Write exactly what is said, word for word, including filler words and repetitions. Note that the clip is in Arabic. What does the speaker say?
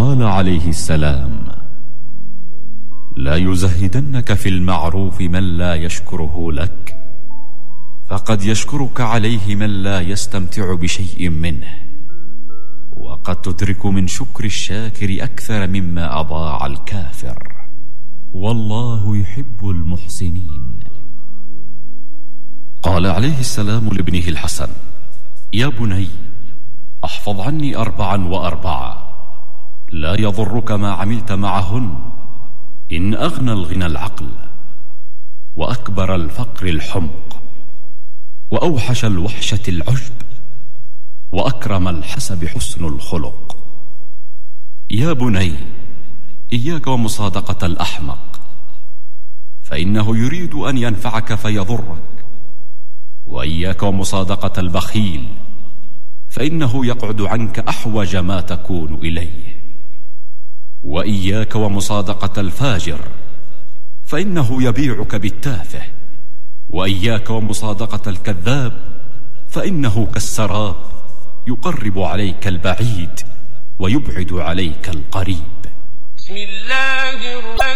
قال عليه السلام: لا يزهدنك في المعروف من لا يشكره لك، فقد يشكرك عليه من لا يستمتع بشيء منه، وقد تدرك من شكر الشاكر أكثر مما أضاع الكافر، والله يحب المحسنين. قال عليه السلام لابنه الحسن: يا بني، احفظ عني أربعا وأربعة لا يضرك ما عملت معهن، إن أغنى الغنى العقل، وأكبر الفقر الحمق، وأوحش الوحشة العجب، وأكرم الحسب حسن الخلق. يا بني، إياك ومصادقة الأحمق، فإنه يريد أن ينفعك فيضرك، وإياك ومصادقة البخيل، فإنه يقعد عنك أحوج ما تكون إليه، وإياك ومصادقة الفاجر، فإنه يبيعك بالتافه، وإياك ومصادقة الكذاب، فإنه كالسراب يقرب عليك البعيد ويبعد عليك القريب. بسم الله الرحمن